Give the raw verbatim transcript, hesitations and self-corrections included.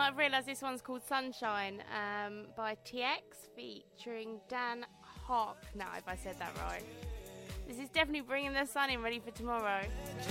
might have realised this one's called Sunshine um, by T X featuring Dan Hawk. Now, if I said that right. This is definitely bringing the sun in, ready for tomorrow.